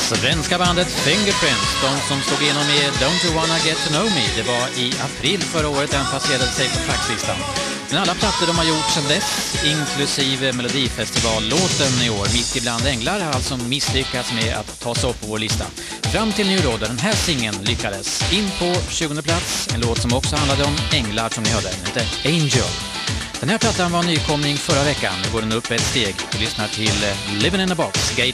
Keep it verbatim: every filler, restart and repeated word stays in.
Svenska bandet Fingerprints, de som slog igenom med Don't You Wanna Get To Know Me, det var i april förra året den passerade sig på trackslistan. Men alla plattor de har gjort sedan dess, inklusive Melodifestivallåten i år, Mitt ibland änglar, har alltså misslyckats med att ta sig upp på vår lista. Fram till nu då, den här singeln lyckades in på tjugonde plats, en låt som också handlade om änglar som ni hörde, den heter Angel. Den här plattan var en nykomling förra veckan, nu går den upp ett steg. Vi lyssnar till Living in a Box, Gate